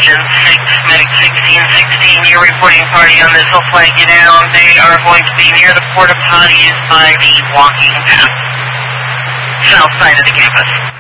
Agent 6, Medic 1616, your reporting party on this will flag you down. They are going to be near the porta potties by the walking path, south side of the campus.